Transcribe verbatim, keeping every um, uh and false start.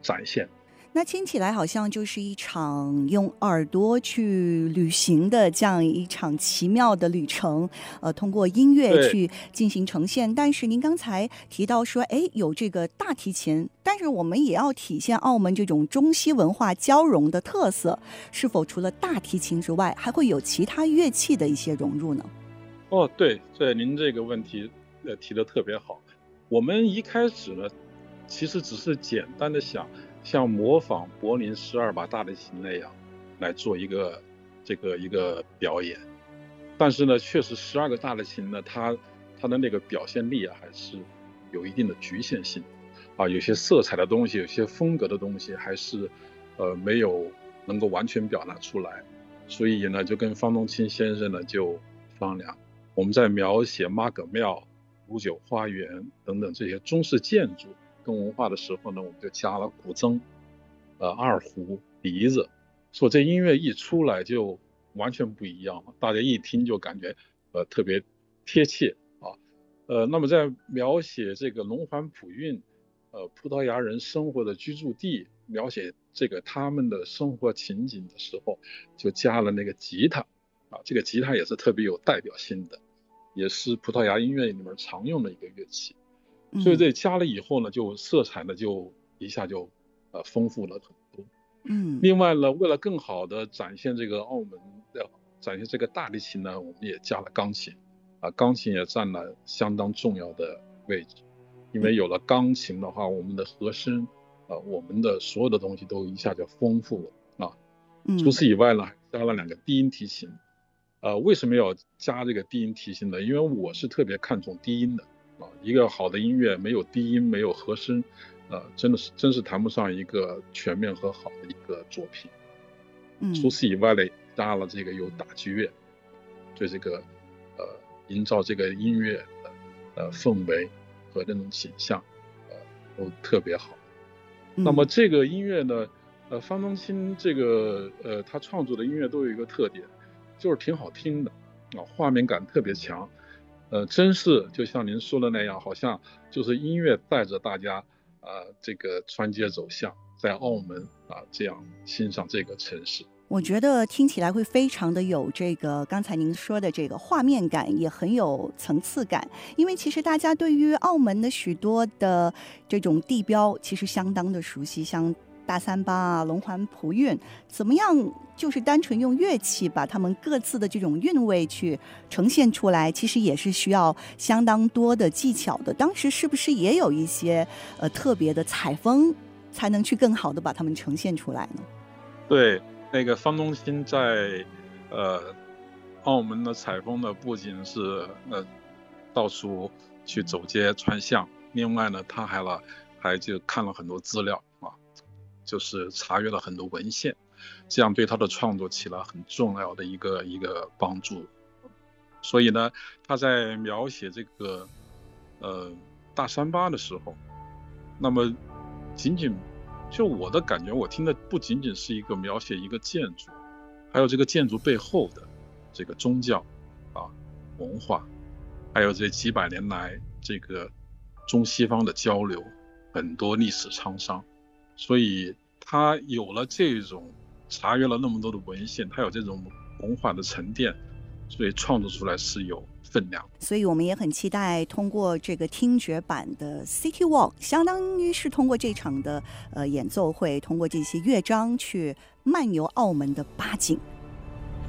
展现。 那听起来好像就是一场用耳朵去旅行的这样一场奇妙的旅程，呃，通过音乐对， 去进行呈现。但是您刚才提到说，哎，有这个大提琴，但是我们也要体现澳门这种中西文化交融的特色，是否除了大提琴之外，还会有其他乐器的一些融入呢？ 哦，对，对，您这个问题呃提得特别好。我们一开始呢，其实只是简单的想像模仿柏林十二把大提琴那样来做一个这个一个表演。但是呢，确实十二个大提琴呢，它它的那个表现力啊，还是有一定的局限性啊，有些色彩的东西，有些风格的东西，还是呃没有能够完全表达出来。所以呢，就跟方东青先生呢就商量，我们在描写妈阁庙、五九花园等等这些中式建筑跟文化的时候呢，我们就加了古筝、呃二胡、笛子，所以这音乐一出来就完全不一样了，大家一听就感觉呃特别贴切啊。呃，那么在描写这个龙环普运，呃葡萄牙人生活的居住地，描写这个他们的生活情景的时候，就加了那个吉他啊，这个吉他也是特别有代表性的，也是葡萄牙音乐里面常用的一个乐器。所以嗯这加了以后呢，就色彩呢就一下就呃丰富了很多。 嗯另外呢，为了更好的展现这个澳门的展现这个大提琴呢，我们也加了钢琴啊，钢琴也占了相当重要的位置。因嗯为有了钢琴的话，我们的和声啊，我们的所有的东西都一下就丰富了啊。除嗯此以外呢，还加了两个低音提琴。呃，为什么要加这个低音提琴呢？因为我是特别看重低音的啊。一个好的音乐没有低音，没有和声，呃，真的是真是谈不上一个全面和好的一个作品。除嗯此以外呢，加了这个有打击乐，对这个呃营造这个音乐的呃氛围和那种景象，呃都特别好。那么嗯这个音乐呢，呃，方东青这个呃他创作的音乐都有一个特点，就是挺好听的啊，画面感特别强。呃，真是就像您说的那样，好像就是音乐带着大家啊、呃这个穿街走巷，在澳门啊这样欣赏这个城市。 我觉得听起来会非常的有这个刚才您说的这个画面感，也很有层次感。因为其实大家对于澳门的许多的这种地标，其实相当的熟悉，像大三巴啊、龙环普运，怎么样就是单纯用乐器把他们各自的这种韵味去呈现出来，其实也是需要相当多的技巧的。当时是不是也有一些呃特别的采风，才能去更好的把它们呈现出来呢？ 对，那个方东青在呃澳门的采风呢，不仅是呃到处去走街串巷，另外呢，他还了还就看了很多资料啊，就是查阅了很多文献，这样对他的创作起了很重要的一个一个帮助。所以呢，他在描写这个呃大三巴的时候，那么仅仅就我的感觉，我听的不仅仅是一个描写一个建筑，还有这个建筑背后的这个宗教啊文化，还有这几百年来这个中西方的交流，很多历史沧桑，所以他有了这种查阅了那么多的文献，他有这种文化的沉淀，所以创作出来是有分量。 所以我们也很期待通过这个听觉版的 City Walk， 相当于是通过这场的呃演奏会，通过这些乐章去漫游澳门的八景。